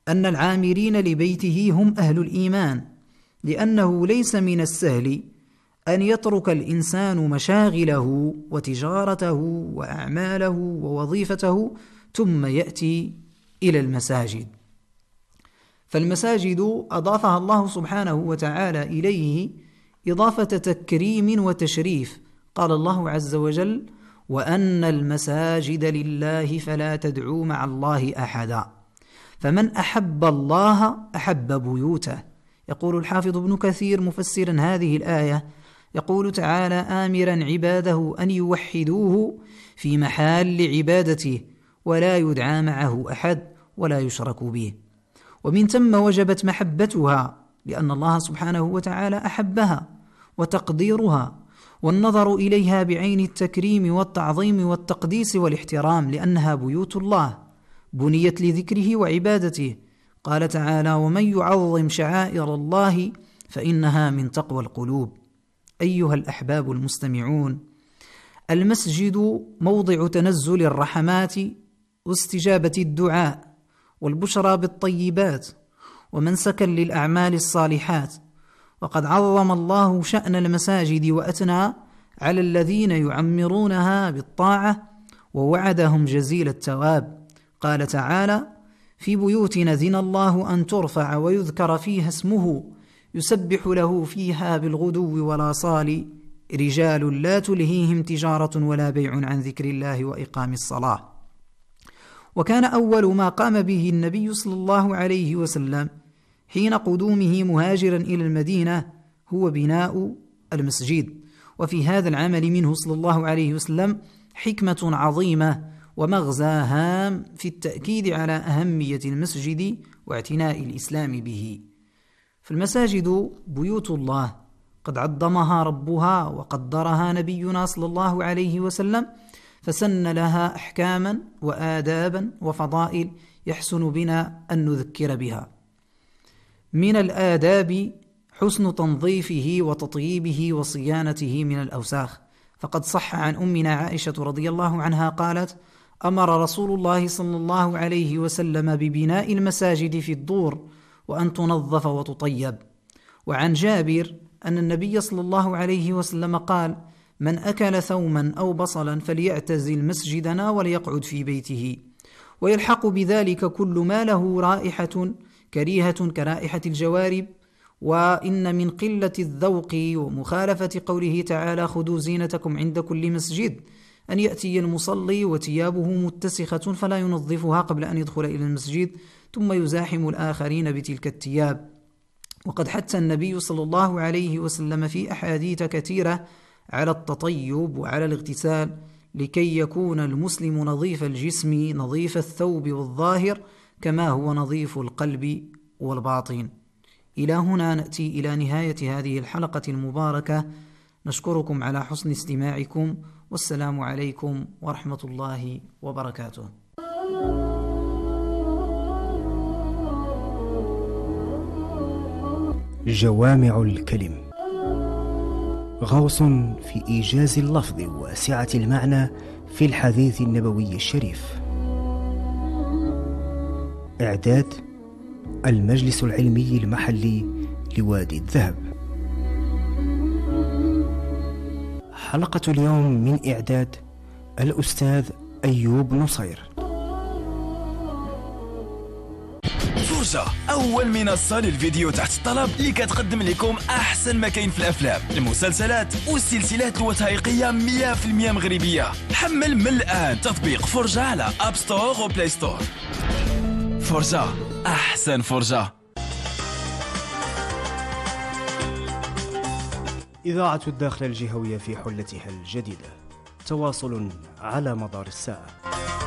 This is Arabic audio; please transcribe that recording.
أن العامرين لبيته هم أهل الإيمان، لأنه ليس من السهل أن يترك الإنسان مشاغله وتجارته وأعماله ووظيفته ثم يأتي إلى المساجد. فالمساجد أضافها الله سبحانه وتعالى إليه إضافة تكريم وتشريف. قال الله عز وجل: وأن المساجد لله فلا تدعوا مع الله أحدا. فمن أحب الله أحب بيوته. يقول الحافظ ابن كثير مفسرا هذه الآية، يقول تعالى آمرا عباده أن يوحدوه في محال عبادته ولا يدعى معه أحد ولا يشرك به. ومن ثم وجبت محبتها، لأن الله سبحانه وتعالى أحبها، وتقديرها والنظر إليها بعين التكريم والتعظيم والتقديس والاحترام، لأنها بيوت الله بنيت لذكره وعبادته. قال تعالى: ومن يعظم شعائر الله فإنها من تقوى القلوب. أيها الأحباب المستمعون، المسجد موضع تنزل الرحمات واستجابة الدعاء والبشرى بالطيبات ومنسكا للأعمال الصالحات. وقد عظم الله شأن المساجد وأثنى على الذين يعمرونها بالطاعة ووعدهم جزيل الثواب. قال تعالى: في بيوت أذن الله أن ترفع ويذكر فيها اسمه يسبح له فيها بالغدو والآصال رجال لا تلهيهم تجارة ولا بيع عن ذكر الله وإقام الصلاة. وكان أول ما قام به النبي صلى الله عليه وسلم حين قدومه مهاجرا إلى المدينة هو بناء المسجد. وفي هذا العمل منه صلى الله عليه وسلم حكمة عظيمة ومغزى هام في التأكيد على أهمية المسجد واعتناء الإسلام به. فالمساجد بيوت الله قد عظمها ربها وقدرها نبينا صلى الله عليه وسلم، فسن لها أحكاما وآدابا وفضائل يحسن بنا أن نذكر بها. من الآداب حسن تنظيفه وتطييبه وصيانته من الأوساخ. فقد صح عن أمنا عائشة رضي الله عنها قالت: أمر رسول الله صلى الله عليه وسلم ببناء المساجد في الدور وأن تنظف وتطيب. وعن جابر أن النبي صلى الله عليه وسلم قال: من أكل ثوما أو بصلا فليعتزل مسجدنا وليقعد في بيته. ويلحق بذلك كل ما له رائحة كريهة كرائحة الجوارب. وإن من قلة الذوق ومخالفة قوله تعالى: خذوا زينتكم عند كل مسجد، أن يأتي المصلي وثيابه متسخة فلا ينظفها قبل أن يدخل إلى المسجد ثم يزاحم الآخرين بتلك الثياب. وقد حث النبي صلى الله عليه وسلم في أحاديث كثيرة على التطيب وعلى الاغتسال لكي يكون المسلم نظيف الجسم نظيف الثوب والظاهر كما هو نظيف القلب والباطن. إلى هنا نأتي إلى نهاية هذه الحلقة المباركة. نشكركم على حسن استماعكم، والسلام عليكم ورحمة الله وبركاته. جوامع الكلم، غوص في إيجاز اللفظ وسعة المعنى في الحديث النبوي الشريف. إعداد المجلس العلمي المحلي لوادي الذهب. حلقة اليوم من إعداد الأستاذ أيوب نصير. فرجة، أول منصة للفيديو تحت الطلب اللي كتقدم لكم أحسن ما كاين في الأفلام، المسلسلات والسلسلات الوثائقية 100% مغربية. حمل من الآن تطبيق فرجة على أب ستور وبلاي ستور. فرجة، أحسن فرجة. إذاعة الداخل الجهوية في حلتها الجديدة، تواصل على مدار الساعة.